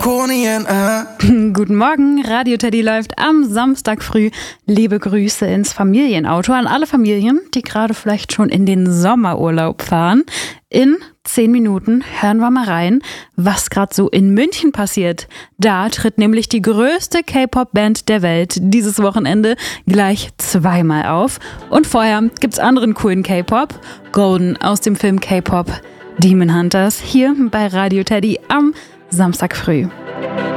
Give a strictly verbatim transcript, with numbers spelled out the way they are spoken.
Guten Morgen, Radio Teddy läuft am Samstag früh. Liebe Grüße ins Familienauto an alle Familien, die gerade vielleicht schon in den Sommerurlaub fahren. In zehn Minuten hören wir mal rein, was gerade so in München passiert. Da tritt nämlich die größte K-Pop-Band der Welt dieses Wochenende gleich zweimal auf. Und vorher gibt's anderen coolen K-Pop. Golden aus dem Film K-Pop Demon Hunters hier bei Radio Teddy am Samstag früh.